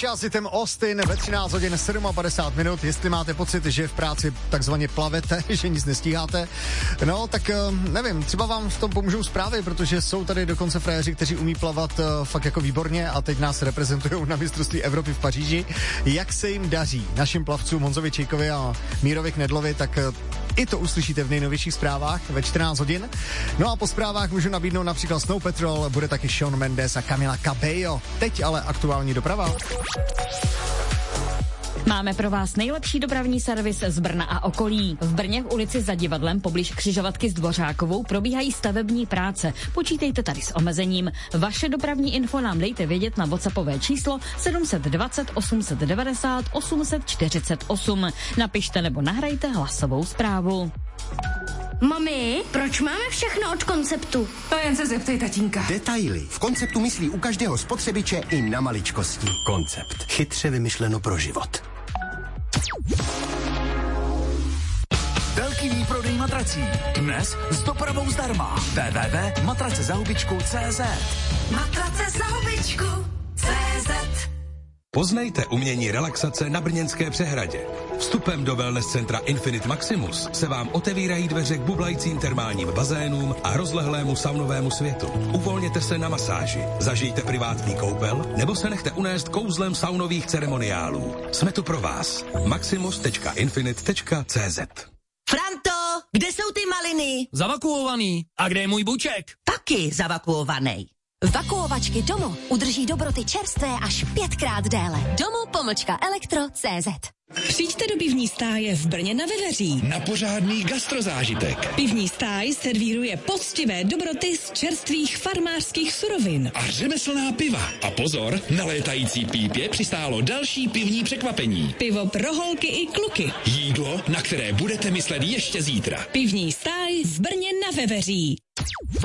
čas, je ten Austin ve 13 hodin 57 minut. Jestli máte pocit, že v práci takzvaně plavete, že nic nestíháte, no tak nevím, třeba vám v tom pomůžou zprávy, protože jsou tady dokonce frajeři, kteří umí plavat fakt jako výborně a teď nás reprezentují na mistrovství Evropy v Paříži. Jak se jim daří našim plavcům Honzovi Čejkovi a Mírovi Knedlovi, tak i to uslyšíte v nejnovějších zprávách ve 14 hodin. No a po zprávách můžu nabídnout například Snow Patrol, bude taky Shawn Mendes a Camila Cabello. Teď ale aktuální doprava. Máme pro vás nejlepší dopravní servis z Brna a okolí. V Brně v ulici Za divadlem poblíž křižovatky s Dvořákovou probíhají stavební práce. Počítejte tady s omezením. Vaše dopravní info nám dejte vědět na WhatsAppové číslo 720 890 848. Napište nebo nahrajte hlasovou zprávu. Mami, proč máme všechno od Konceptu? To jen se zeptej tatínka. Detaily. V Konceptu myslí u každého spotřebiče i na maličkosti. Koncept. Chytře vymyšleno pro život. Velký výprodej matrací. Dnes s dopravou zdarma. www.matracezahubičku.cz Matrace za hubičku.cz. Poznejte umění relaxace na Brněnské přehradě. Vstupem do wellness centra Infinite Maximus se vám otevírají dveře k bublajícím termálním bazénům a rozlehlému saunovému světu. Uvolněte se na masáži, zažijte privátní koupel nebo se nechte unést kouzlem saunových ceremoniálů. Jsme tu pro vás. maximus.infinite.cz. Franto, kde jsou ty maliny? Zavakuovaný. A kde je můj buček? Taky zavakuovaný. Vakuovačky Domo udrží dobroty čerstvé až 5krát déle. Domo-elektro.cz. Přijďte do pivní stáje v Brně na Veveří. Na pořádný gastrozážitek. Pivní stáj servíruje poctivé dobroty z čerstvých farmářských surovin. A řemeslná piva. A pozor, na létající pípě přistálo další pivní překvapení. Pivo pro holky i kluky. Jídlo, na které budete myslet ještě zítra. Pivní stáj v Brně na Veveří.